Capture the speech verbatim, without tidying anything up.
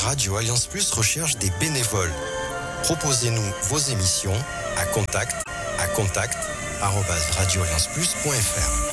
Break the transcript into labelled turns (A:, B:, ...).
A: Radio Alliance Plus recherche des bénévoles. Proposez-nous vos émissions à contact à contact arobase radio alliance plus point f r.